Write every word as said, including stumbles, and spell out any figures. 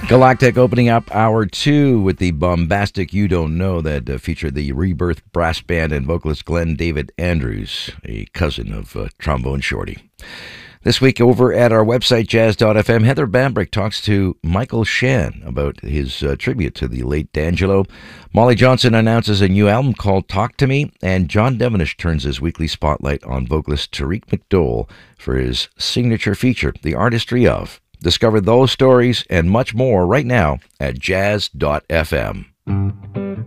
Galactic opening up hour two with the bombastic You Don't Know that uh, featured the Rebirth Brass Band and vocalist Glenn David Andrews, a cousin of uh, Trombone Shorty. This week over at our website, jazz dot f m, Heather Bambrick talks to Michael Shan about his uh, tribute to the late D'Angelo. Molly Johnson announces a new album called Talk to Me, and John Devenish turns his weekly spotlight on vocalist Tariq McDowell for his signature feature, The Artistry Of. Discover those stories and much more right now at jazz dot f m.